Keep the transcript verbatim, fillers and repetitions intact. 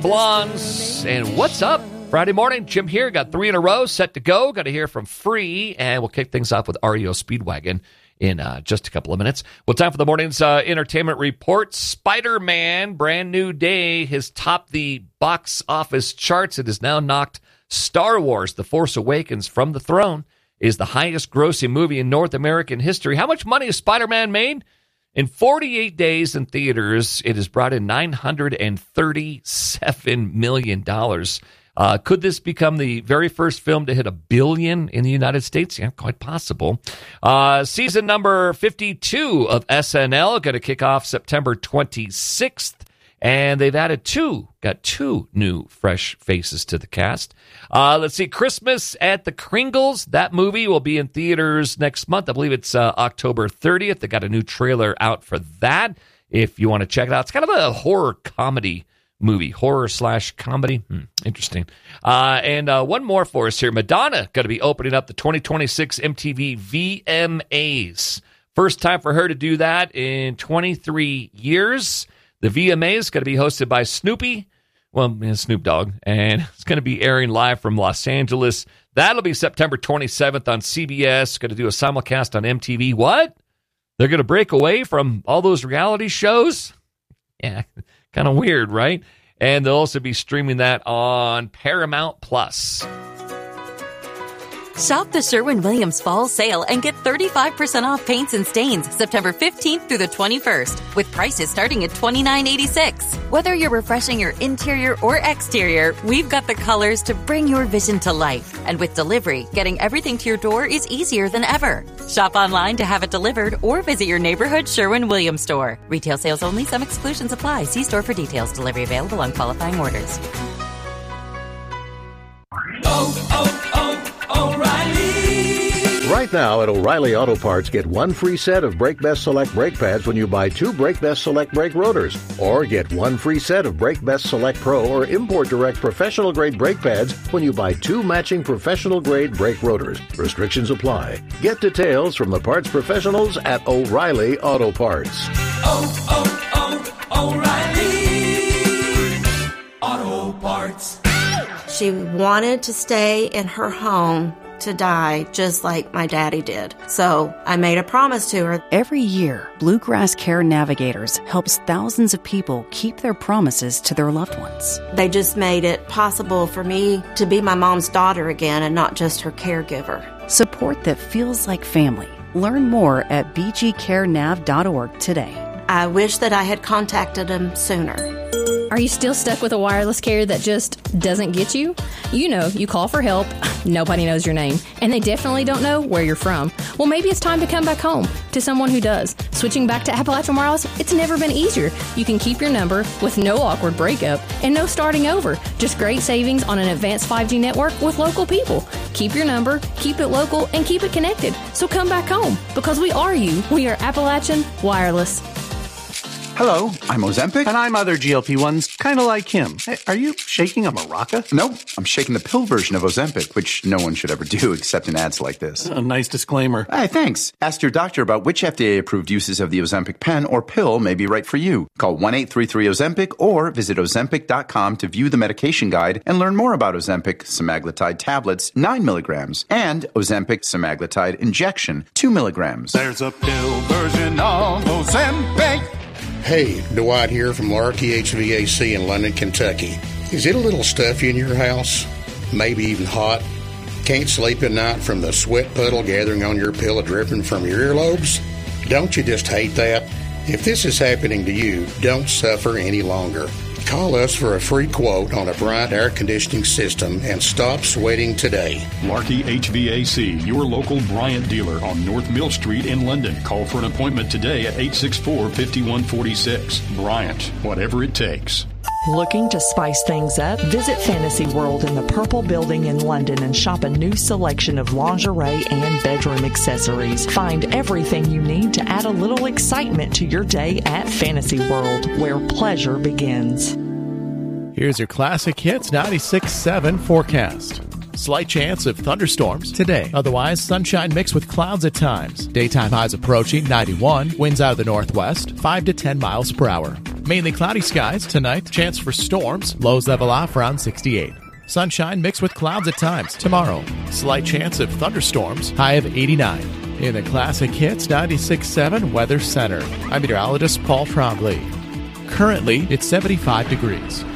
Blondes. And what's up? Friday morning, Jim here. Got three in a row set to go. Got to hear from Free, and we'll kick things off with R E O Speedwagon in uh, just a couple of minutes. Well, time for the morning's uh, entertainment report. Spider-Man, brand new day, has topped the box office charts. It has now knocked Star Wars, The Force Awakens from the throne. It is the highest grossing movie in North American history. How much money has Spider-Man made? In forty-eight days in theaters, it has brought in nine hundred thirty-seven million dollars. Uh, could this become the very first film to hit a billion in the United States? Yeah, quite possible. Uh, season number fifty-two of S N L going to kick off September twenty-sixth. And they've added two, got two new fresh faces to the cast. Uh, let's see, Christmas at the Kringles. That movie will be in theaters next month. I believe it's uh, October thirtieth. They got a new trailer out for that if you want to check it out. It's kind of a horror comedy movie, horror slash comedy. Hmm, interesting. Uh, and uh, one more for us here. Madonna going to be opening up the twenty twenty-six M T V V M As. First time for her to do that in twenty-three years. The V M A is going to be hosted by Snoopy, well, Snoop Dogg, and it's going to be airing live from Los Angeles. That'll be September twenty-seventh on C B S. Going to do a simulcast on M T V. What? They're going to break away from all those reality shows? Yeah, kind of weird, right? And they'll also be streaming that on Paramount Plus. Shop the Sherwin-Williams Fall Sale and get thirty-five percent off paints and stains September fifteenth through the twenty-first, with prices starting at twenty-nine eighty-six. Whether you're refreshing your interior or exterior, we've got the colors to bring your vision to life. And with delivery, getting everything to your door is easier than ever. Shop online to have it delivered or visit your neighborhood Sherwin-Williams store. Retail sales only. Some exclusions apply. See store for details. Delivery available on qualifying orders. Oh, oh, oh, O'Reilly! Right now at O'Reilly Auto Parts, get one free set of Brake Best Select brake pads when you buy two Brake Best Select brake rotors. Or get one free set of Brake Best Select Pro or Import Direct professional grade brake pads when you buy two matching professional grade brake rotors. Restrictions apply. Get details from the parts professionals at O'Reilly Auto Parts. Oh, oh, oh, O'Reilly Auto Parts. She wanted to stay in her home to die just like my daddy did. So I made a promise to her. Every year, Bluegrass Care Navigators helps thousands of people keep their promises to their loved ones. They just made it possible for me to be my mom's daughter again and not just her caregiver. Support that feels like family. Learn more at b g care nav dot org today. I wish that I had contacted them sooner. Are you still stuck with a wireless carrier that just doesn't get you? You know, you call for help, nobody knows your name, and they definitely don't know where you're from. Well, maybe it's time to come back home to someone who does. Switching back to Appalachian Wireless, it's never been easier. You can keep your number with no awkward breakup and no starting over. Just great savings on an advanced five G network with local people. Keep your number, keep it local, and keep it connected. So come back home, because we are you. We are Appalachian Wireless. Hello, I'm Ozempic. And I'm other G L P ones, kind of like him. Hey, are you shaking a maraca? Nope, I'm shaking the pill version of Ozempic, which no one should ever do except in ads like this. A nice disclaimer. Hey, thanks. Ask your doctor about which F D A-approved uses of the Ozempic pen or pill may be right for you. Call one eight three three Ozempic or visit ozempic dot com to view the medication guide and learn more about Ozempic semaglutide tablets, nine milligrams, and Ozempic semaglutide injection, two milligrams. There's a pill version of Ozempic. Hey, Dwight here from Larky H V A C in London, Kentucky. Is it a little stuffy in your house? Maybe even hot? Can't sleep at night from the sweat puddle gathering on your pillow dripping from your earlobes? Don't you just hate that? If this is happening to you, don't suffer any longer. Call us for a free quote on a Bryant air conditioning system and stop sweating today. Larky H V A C, your local Bryant dealer on North Mill Street in London. Call for an appointment today at eight six four, five one four six. Bryant, whatever it takes. Looking to spice things up? Visit Fantasy World in the Purple Building in London and shop a new selection of lingerie and bedroom accessories. Find everything you need to add a little excitement to your day at Fantasy World, where pleasure begins. Here's your Classic Hits ninety-six point seven forecast. Slight chance of thunderstorms today. Otherwise, sunshine mixed with clouds at times. Daytime highs approaching ninety-one. Winds out of the northwest, five to ten miles per hour. Mainly cloudy skies tonight. Chance for storms. Lows level off around sixty-eight. Sunshine mixed with clouds at times. Tomorrow, slight chance of thunderstorms. High of eighty-nine. In the Classic Hits ninety-six point seven Weather Center, I'm meteorologist Paul Trombley. Currently, it's seventy-five degrees.